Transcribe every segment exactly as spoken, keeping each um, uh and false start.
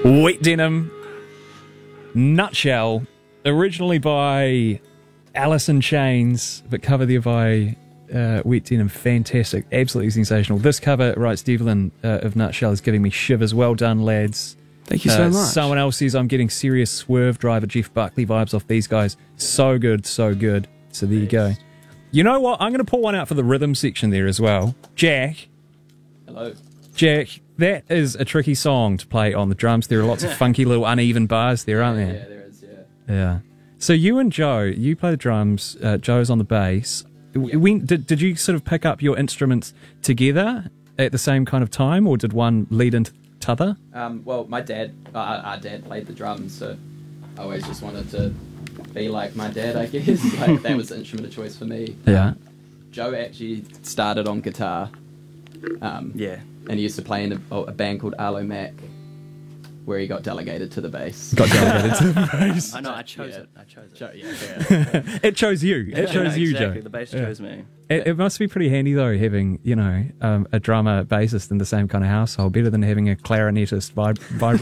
Wheat Denim, Nutshell, originally by Alice in Chains, but covered there by uh, Wheat Denim. Fantastic, absolutely sensational. This cover, writes Devlin uh, of Nutshell, is giving me shivers. Well done, lads. Thank you so uh, much. Someone else says I'm getting serious Swerve Driver Jeff Buckley vibes off these guys. So good, so good. So there you go. You know what? I'm going to pull one out for the rhythm section there as well. Jack. Hello. Jack, that is a tricky song to play on the drums. There are lots of funky little uneven bars there, aren't there? Yeah, there is, yeah. Yeah. So you and Joe, you play the drums, uh, Joe's on the bass. Yeah. When, did, did you sort of pick up your instruments together at the same kind of time, or did one lead into t'other? Um, well, my dad, uh, our dad played the drums, so I always just wanted to be like my dad, I guess. Like, that was the instrument of choice for me. Yeah. Um, Joe actually started on guitar. Um, Yeah. And he used to play in a, a band called Arlo Mac, where he got delegated to the bass. Got delegated to the bass. I know, I chose Yeah. it. I chose it. Jo- yeah, yeah. It chose you. It chose Yeah, you, exactly. Joe. The bass Yeah. chose me. It, it must be pretty handy, though, having, you know, um, a drummer, bassist in the same kind of household, better than having a clarinetist, vib-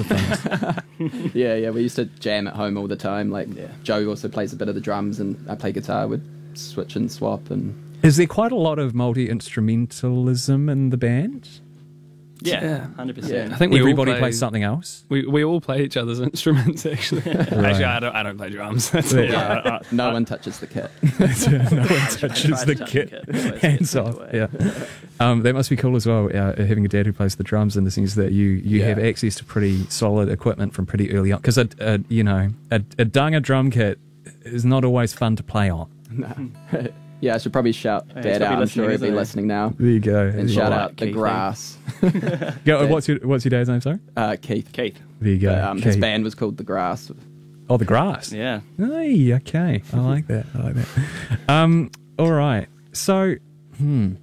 vibraphone. yeah, yeah. We used to jam at home all the time. Like, Yeah. Joe also plays a bit of the drums, and I play guitar. We'd switch and swap. And Is there quite a lot of multi-instrumentalism in the band? Yeah, Yeah. one hundred percent. I think we Everybody all play, plays something else? We we all play each other's instruments. Actually, actually, I don't I don't play drums. That's all. Yeah. I- I- no one touches the kit. No one touches try the to touch kit. the kit. Always Hands gets off. away. Yeah. Um, that must be cool as well, uh, having a dad who plays the drums, in the sense that you, you Yeah. have access to pretty solid equipment from pretty early on. Because, a, a, you know, a, a Dunga drum kit is not always fun to play on. No. Yeah, I should probably shout Yeah, he's Dad probably out. I'm listening, sure he'll isn't be he? listening now. There you go. And Yeah. shout Right, out the Keith. grass. Go, what's, your, what's your dad's name, sorry? Uh, Keith. Keith. There you go. But, um, his Keith. band was called The Grass. Oh, the grass. Yeah. Hey, okay. I like that. I like that. Um, all right. So, hmm.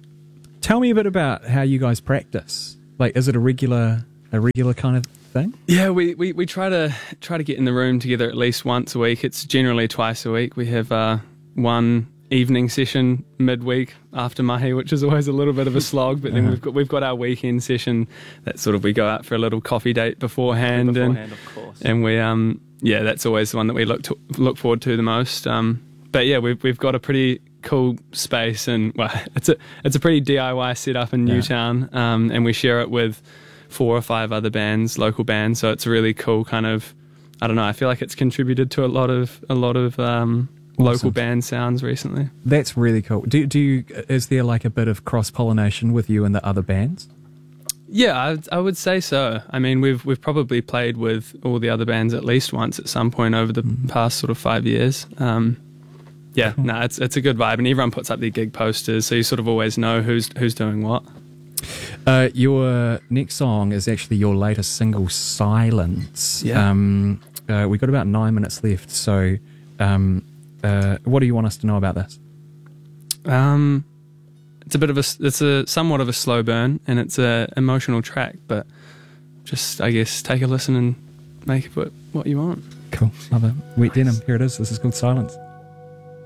Tell me a bit about how you guys practice. Like, is it a regular, a regular kind of thing? Yeah, we, we, we try to try to get in the room together at least once a week. It's generally twice a week. We have uh, one evening session midweek after mahi, which is always a little bit of a slog. But then Uh-huh. we've got we've got our weekend session that sort of we go out for a little coffee date beforehand, Beforehand, of course. and and we um yeah that's always the one that we look to, look forward to the most. Um, but yeah, we've we've got a pretty cool space, and well, it's a it's a pretty D I Y setup in Yeah. Newtown, um, and we share it with four or five other bands, local bands. So it's a really cool kind of, I don't know, I feel like it's contributed to a lot of a lot of um, local Awesome. band sounds recently. That's really cool. Do do you? Is there like a bit of cross pollination with you and the other bands? Yeah, I, I would say so. I mean, we've we've probably played with all the other bands at least once at some point over the past sort of five years. Um, yeah, no, it's it's a good vibe, and everyone puts up their gig posters, so you sort of always know who's who's doing what. Uh, your next song is actually your latest single, Silence. Yeah. Um, uh, we've got about nine minutes left, so um, uh, what do you want us to know about this? Um, it's a bit of a it's a somewhat of a slow burn, and it's a emotional track, but just I guess take a listen and make of it what you want. Cool. Love it. Wheat Denim. Here it is. This is called Silence.